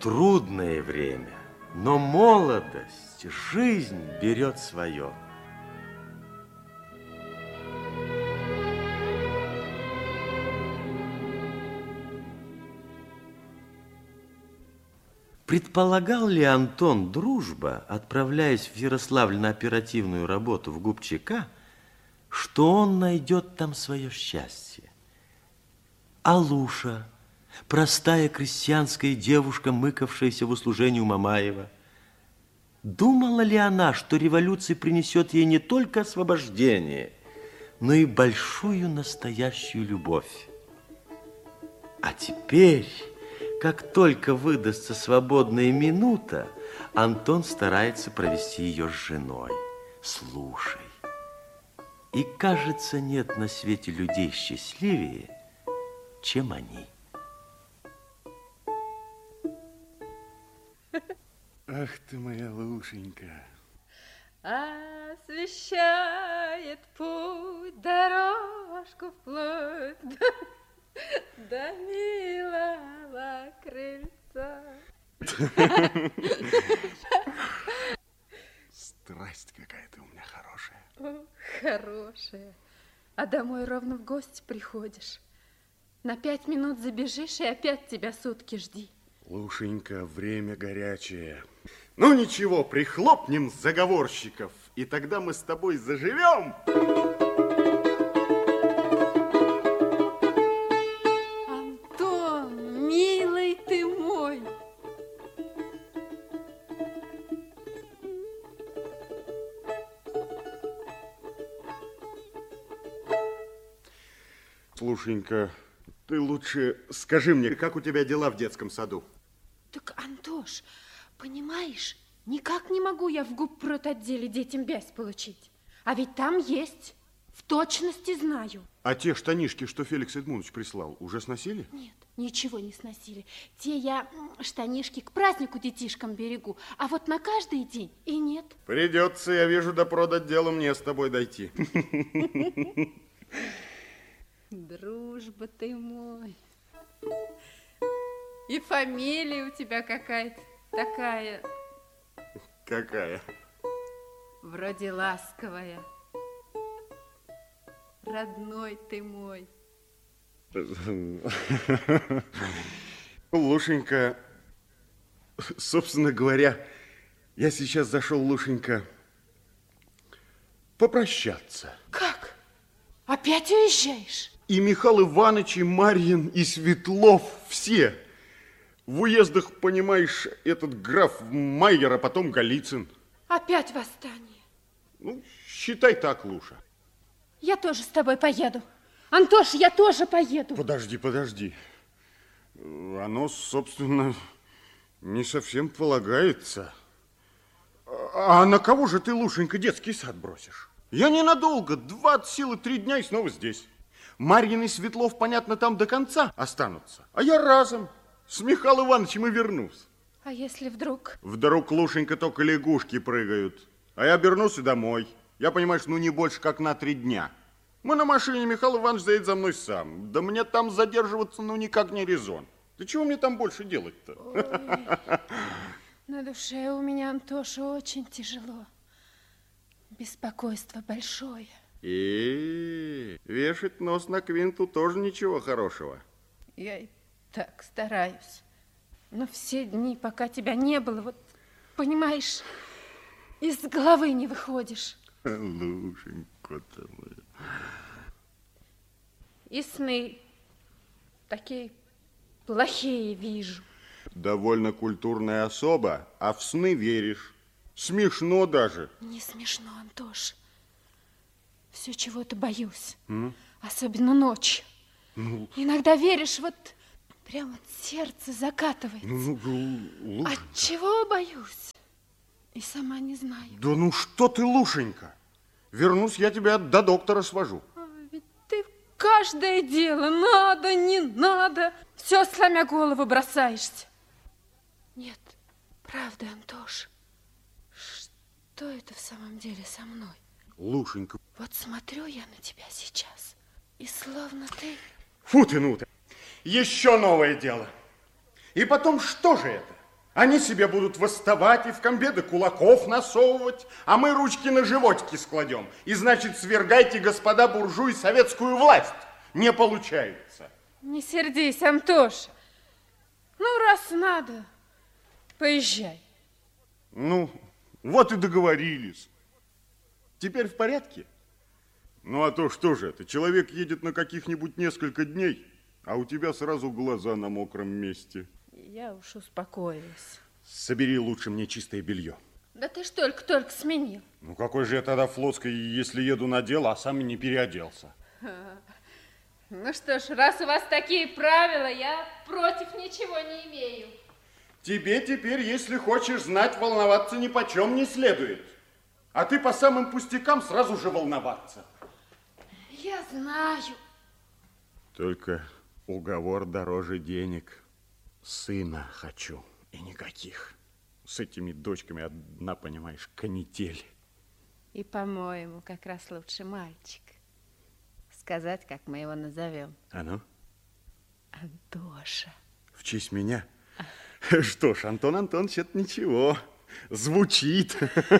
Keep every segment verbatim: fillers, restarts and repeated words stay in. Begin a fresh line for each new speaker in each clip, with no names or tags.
трудное время, но молодость, жизнь берет свое. Предполагал ли Антон Дружба, отправляясь в Ярославль на оперативную работу в губчака, что он найдет там свое счастье? Алуша, простая крестьянская девушка, мыкавшаяся в услужении у Мамаева, думала ли она, что революция принесет ей не только освобождение, но и большую настоящую любовь? А теперь, как только выдастся свободная минута, Антон старается провести ее с женой, с Лушей. И, кажется, нет на свете людей счастливее, чем они.
Ах ты моя Лушенька.
Освещает путь, дорожку вплоть до, до милого крыльца.
Страсть какая ты у меня хорошая.
О, хорошая. А домой ровно в гости приходишь. На пять минут забежишь, и опять тебя сутки жди.
Лушенька, время горячее. Ну ничего, прихлопнем заговорщиков, и тогда мы с тобой заживем.
Антон, милый ты мой.
Слушенька, ты лучше скажи мне, как у тебя дела в детском саду?
Так, Антош, понимаешь, никак не могу я в губпродотделе детям бязь получить. А ведь там есть, в точности знаю.
А те штанишки, что Феликс Эдмундович прислал, уже сносили?
Нет, ничего не сносили. Те я штанишки к празднику детишкам берегу, а вот на каждый день и нет.
Придется, я вижу, до продотдела мне с тобой дойти.
Дружба ты мой. И фамилия у тебя какая-то такая.
Какая?
Вроде ласковая. Родной ты мой.
Лушенька, собственно говоря, я сейчас зашел, Лушенька, попрощаться.
Как? Опять уезжаешь?
И Михаил Иванович, и Марьин, и Светлов, все. В уездах, понимаешь, этот граф Майер, а потом Голицын.
Опять восстание?
Ну, считай так, Луша.
Я тоже с тобой поеду. Антош, я тоже поеду.
Подожди, подожди. Оно, собственно, не совсем полагается. А на кого же ты, Лушенька, детский сад бросишь? Я ненадолго, два от силы, три дня и снова здесь. Марьин и Светлов, понятно, там до конца останутся. А я разом с Михаилом Ивановичем и вернусь.
А если вдруг?
Вдруг, Лушенька, только лягушки прыгают. А я обернусь и домой. Я, понимаешь, ну не больше, как на три дня. Мы на машине, Михаил Иванович заедет за мной сам. Да мне там задерживаться, ну никак не резон. Да чего мне там больше делать-то?
На душе у меня, Антоша, очень тяжело. Беспокойство большое.
И вешать нос на квинту тоже ничего хорошего.
Я и так стараюсь. Но все дни, пока тебя не было, вот, понимаешь, из головы не выходишь.
Лушенька-то моя.
И сны такие плохие вижу.
Довольно культурная особа, а в сны веришь. Смешно даже.
Не смешно, Антош. Все чего-то боюсь.
М?
Особенно ночью.
Ну,
Иногда веришь, вот прямо сердце закатывается.
ну, ну, Луш...
От чего боюсь? И сама не знаю.
Да ну что ты, Лушенька? Вернусь, я тебя до доктора свожу.
А ведь ты в каждое дело, надо, не надо, все сломя голову бросаешься. Нет, правда, Антош, что это в самом деле со мной?
Лушенька.
Вот смотрю я на тебя сейчас, и словно ты...
Фу ты, ну ты. Еще новое дело. И потом, что же это? Они себе будут восставать и в комбеды кулаков насовывать, а мы ручки на животики складем. И, значит, свергайте, господа буржуи, советскую власть. Не получается.
Не сердись, Антоша. Ну, раз надо, поезжай.
Ну, вот и договорились. Теперь в порядке? Ну, а то что же это? Человек едет на каких-нибудь несколько дней, а у тебя сразу глаза на мокром месте.
Я уж успокоилась.
Собери лучше мне чистое белье.
Да ты ж только-только сменил.
Ну, какой же я тогда флотской, если еду на дело, а сам не переоделся?
Ну что ж, раз у вас такие правила, я против ничего не имею.
Тебе теперь, если хочешь знать, волноваться ни почем не следует. А ты по самым пустякам сразу же волноваться.
Я знаю.
Только уговор дороже денег. Сына хочу, и никаких. С этими дочками одна, понимаешь, канитель.
И, по-моему, как раз лучше мальчик. Сказать, как мы его назовем.
А ну?
Антоша.
В честь меня? Что ж, Антон Антонович, это ничего. Звучит.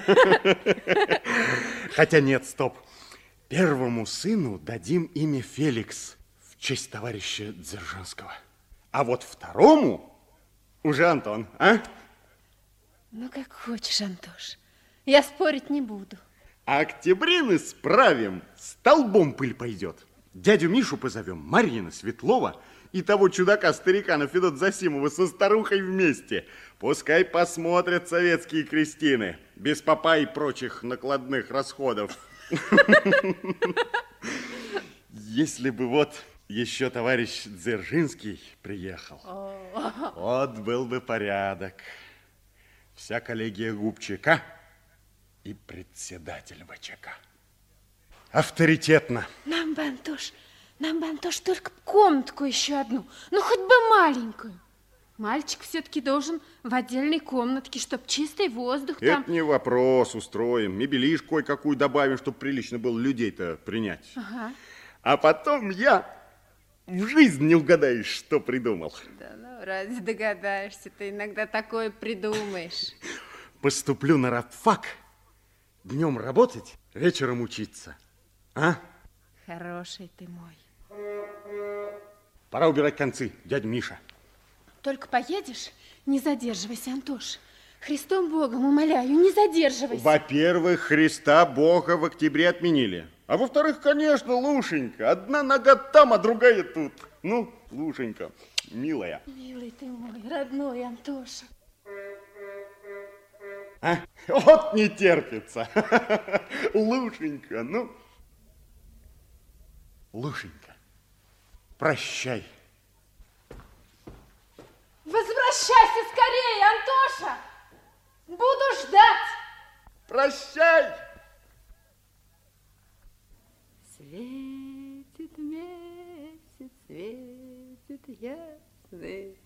Хотя нет, стоп. Первому сыну дадим имя Феликс в честь товарища Дзержинского. А вот второму уже Антон, а?
Ну, как хочешь, Антош. Я спорить не буду.
А октябрины справим, столбом пыль пойдет. Дядю Мишу позовем, Марина Светлова и того чудака-старикана Федота Засимова со старухой вместе. Пускай посмотрят советские крестины, без попа и прочих накладных расходов. Если бы вот еще товарищ Дзержинский приехал, вот был бы порядок. Вся коллегия ГУПЧК и председатель ВЧК. Авторитетно.
Нам бы, Антош, нам бы, Антош, только комнатку еще одну. Ну, хоть бы маленькую. Мальчик все-таки должен в отдельной комнатке, чтоб чистый воздух там.
Это не вопрос, устроим. Мебелишь кое-какую добавим, чтобы прилично было людей-то принять.
Ага.
А потом я в жизнь не угадаешь, что придумал.
Да ну, разве догадаешься? Ты иногда такое придумаешь.
Поступлю на рабфак. Днем работать, вечером учиться. А?
Хороший ты мой.
Пора убирать концы, дядя Миша.
Только поедешь, не задерживайся, Антош. Христом Богом умоляю, не задерживайся.
Во-первых, Христа Бога в октябре отменили. А во-вторых, конечно, Лушенька. Одна нога там, а другая тут. Ну, Лушенька, милая.
Милый ты мой, родной Антоша.
А? Вот не терпится. Лушенька, ну. Лушенька, прощай.
Возвращайся скорее, Антоша! Буду ждать!
Прощай!
Светит месяц, светит ясный.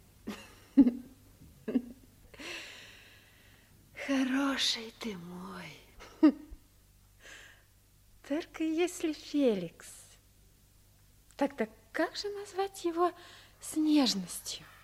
Хороший ты мой. Только если Феликс, тогда как же назвать его с нежностью?